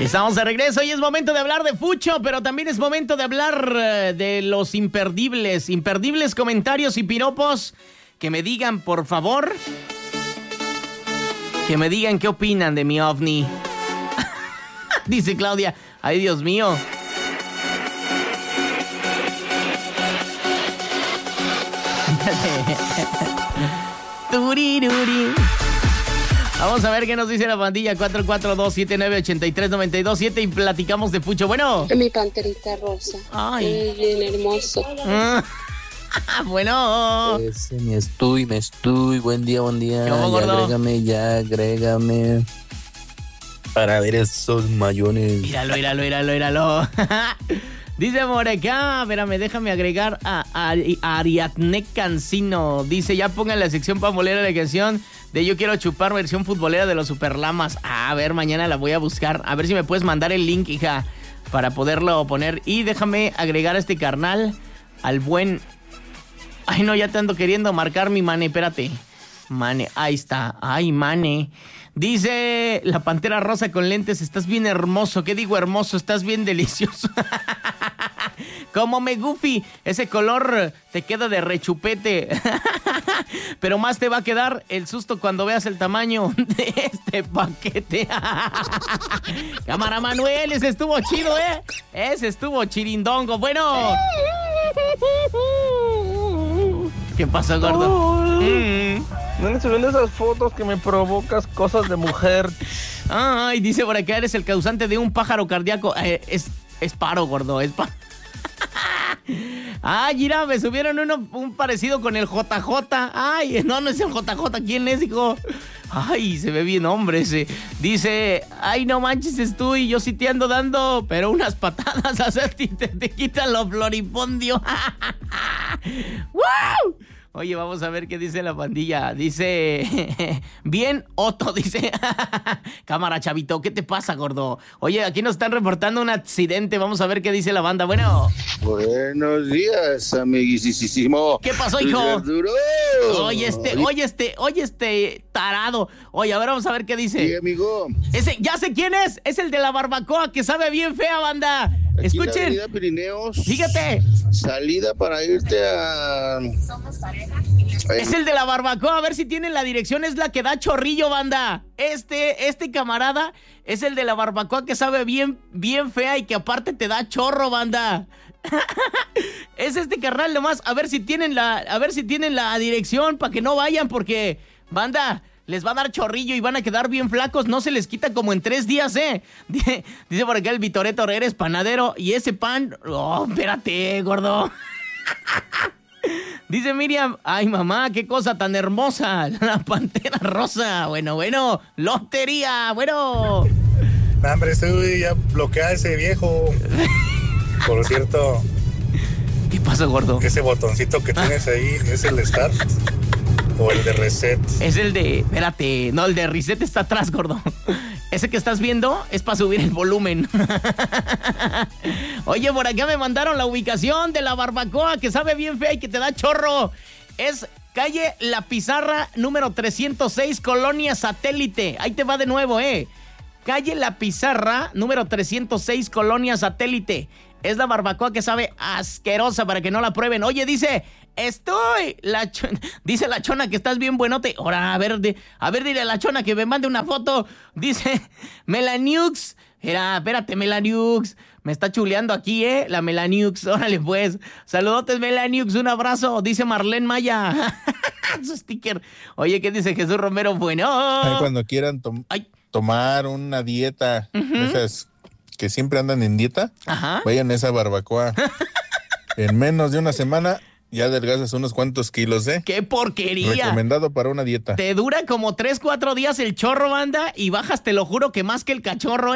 Estamos de regreso y es momento de hablar de Fucho, pero también es momento de hablar de los imperdibles comentarios y piropos. Que me digan, por favor, que me digan qué opinan de mi ovni. Dice Claudia, ay Dios mío. Turiruri. Vamos a ver qué nos dice la bandilla 442-7983-927 y platicamos de Fucho. Bueno. Mi panterita rosa. Ay. Es bien hermoso. Bueno. Ese me estoy. Buen día. ¿Cómo, Ya gordo? agrégame. Para ver esos mayones. Míralo. Dice Moreca, espérame, déjame agregar a Ariadne Cancino. Dice, ya pongan la sección pambolera de la canción de Yo Quiero Chupar, versión futbolera de los Superlamas. A ver, mañana la voy a buscar. A ver si me puedes mandar el link, hija, para poderlo poner. Y déjame agregar a este carnal, al buen... Ay, no, ya te ando queriendo marcar mi mane, espérate. Mane, ahí está. Ay, mane. Dice la Pantera Rosa con lentes, estás bien hermoso. ¿Qué digo hermoso? Estás bien delicioso. Como me Goofy, ese color te queda de rechupete. Pero más te va a quedar el susto cuando veas el tamaño de este paquete. Cámara Manuel, ese estuvo chido, ¿eh? Ese estuvo chirindongo. Bueno. ¿Qué pasó, gordo? No le suben esas fotos que me provocas cosas de mujer. Ay, dice por acá, eres el causante de un pájaro cardíaco. Es paro, gordo, es paro. Ay, mira, me subieron un parecido con el JJ. Ay, no es el JJ. ¿Quién es, hijo? Ay, se ve bien hombre ese. Dice, ay, no manches, estoy, yo sí te ando dando, pero unas patadas a hacer te quitan lo floripondio. ¡Wow! Oye, vamos a ver qué dice la pandilla. Dice, bien, Otto, dice, cámara, chavito, ¿qué te pasa, gordo? Oye, aquí nos están reportando un accidente, vamos a ver qué dice la banda. Bueno. Buenos días, amiguisísimo. ¿Qué pasó, hijo? Duro. Oye, este tarado. Oye, a ver, vamos a ver qué dice. Sí, amigo. Ese, ya sé quién es el de la barbacoa, que sabe bien fea, banda. Aquí Escuchen. en la avenida Pirineos. Fíjate. Salida para irte a... Es el de la barbacoa, a ver si tienen la dirección, es la que da chorrillo, banda. Este camarada es el de la barbacoa que sabe bien fea y que aparte te da chorro, banda. Es este carnal nomás, a ver si tienen la dirección para que no vayan, porque, banda, les va a dar chorrillo y van a quedar bien flacos, no se les quita como en 3 días, Dice por acá el Vitoreto, eres panadero y ese pan, oh, espérate, gordo. Dice Miriam, ay mamá, qué cosa tan hermosa, la Pantera Rosa. Bueno, lotería, bueno. No, hombre, ya bloquea a ese viejo. Por cierto. ¿Qué pasa, gordo? Ese botoncito que tienes ahí, ¿es el de Start? ¿O el de Reset? Es el de, espérate, no, el de Reset está atrás, gordo. Ese que estás viendo es para subir el volumen. Oye, por acá me mandaron la ubicación de la barbacoa que sabe bien fea y que te da chorro. Es calle La Pizarra, número 306, Colonia Satélite. Ahí te va de nuevo, Calle La Pizarra, número 306, Colonia Satélite. Es la barbacoa que sabe asquerosa para que no la prueben. Oye, dice, dice la chona que estás bien buenote. Ahora, a ver, dile a la chona que me mande una foto. Dice, Melaniux. Espérate, Melaniux. Me está chuleando aquí, la Melaniux. Órale, pues. Saludotes, Melaniux. Un abrazo. Dice Marlene Maya. Su sticker. Oye, ¿qué dice Jesús Romero? Bueno. Ay, cuando quieran tomar una dieta, esas que siempre andan en dieta, vayan a esa barbacoa. En menos de una semana ya adelgazas unos cuantos kilos, ¡Qué porquería! Recomendado para una dieta. Te dura como 3-4 días el chorro, banda, y bajas, te lo juro, que más que el cachorro,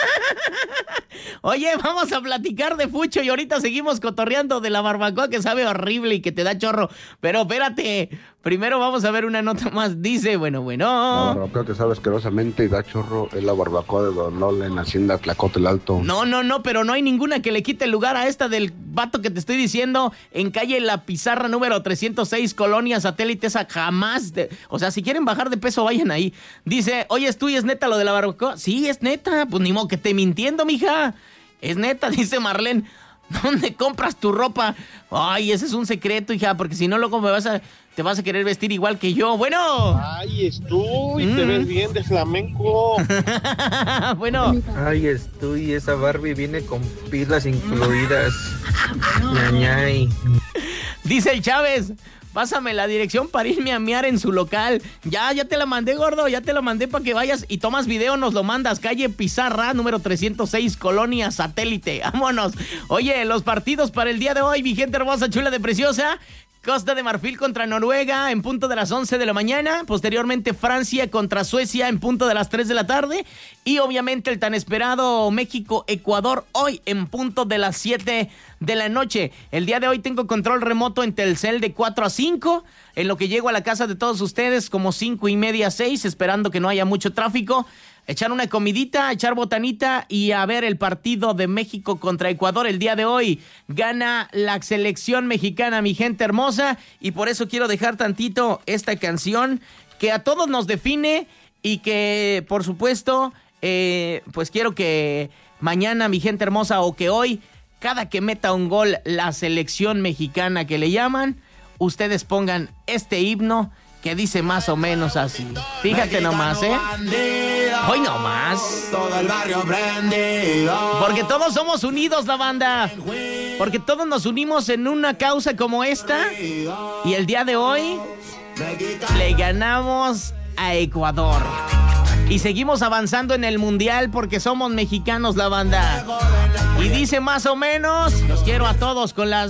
Oye, vamos a platicar de Fucho y ahorita seguimos cotorreando de la barbacoa que sabe horrible y que te da chorro. Pero espérate, Primero vamos a ver una nota más. Dice, bueno. La barbacoa que sabe asquerosamente y da chorro es la barbacoa de Don Lola en Hacienda Tlacote el Alto. No, pero no hay ninguna que le quite el lugar a esta del vato que te estoy diciendo en calle La Pizarra número 306, Colonia Satélite. Esa jamás, o sea, si quieren bajar de peso, vayan ahí. Dice, oye, ¿es tú y es neta lo de la barbacoa? Sí, es neta, pues ni modo que te mintiendo, mija. Es neta, dice Marlene. ¿Dónde compras tu ropa? Ay, ese es un secreto, hija, porque si no, luego te vas a querer vestir igual que yo. Bueno. Ay, es tú y te ves bien de flamenco. Bueno. Ay, es tú y esa Barbie viene con pilas incluidas. Ñañay. Dice el Chávez, pásame la dirección para irme a mear en su local. Ya te la mandé, gordo, ya te la mandé para que vayas y tomas video, nos lo mandas. Calle Pizarra, número 306, Colonia Satélite. Vámonos. Oye, los partidos para el día de hoy, mi gente hermosa, chula de preciosa. Costa de Marfil contra Noruega en punto de las 11 de la mañana. Posteriormente Francia contra Suecia en punto de las 3 de la tarde. Y obviamente el tan esperado México-Ecuador hoy en punto de las 7 de la noche. El día de hoy tengo control remoto en Telcel de 4 a 5. En lo que llego a la casa de todos ustedes como 5:30, 6, esperando que no haya mucho tráfico. Echar una comidita, echar botanita y a ver el partido de México contra Ecuador. El día de hoy gana la selección mexicana, mi gente hermosa. Y por eso quiero dejar tantito esta canción que a todos nos define y que, por supuesto, pues quiero que mañana, mi gente hermosa, o que hoy, cada que meta un gol la selección mexicana que le llaman, ustedes pongan este himno que dice más o menos así. Fíjate nomás, Hoy nomás. Todo el barrio prendido. Porque todos somos unidos, la banda. Porque todos nos unimos en una causa como esta. Y el día de hoy le ganamos a Ecuador. Y seguimos avanzando en el mundial porque somos mexicanos, la banda. Y dice más o menos, los quiero a todos con las